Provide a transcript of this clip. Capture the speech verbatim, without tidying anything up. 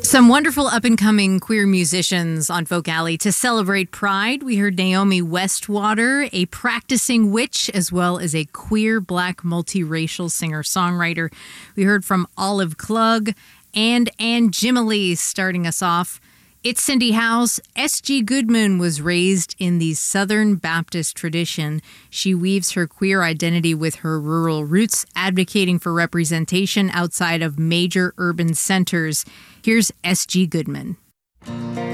Some wonderful up-and-coming queer musicians on Folk Alley. To celebrate Pride, we heard Naomi Westwater, a practicing witch, as well as a queer black multiracial singer-songwriter. We heard from Olive Klug and Ann Jimily starting us off. It's Cindy House. S G. Goodman was raised in the Southern Baptist tradition. She weaves her queer identity with her rural roots, advocating for representation outside of major urban centers. Here's S G. Goodman.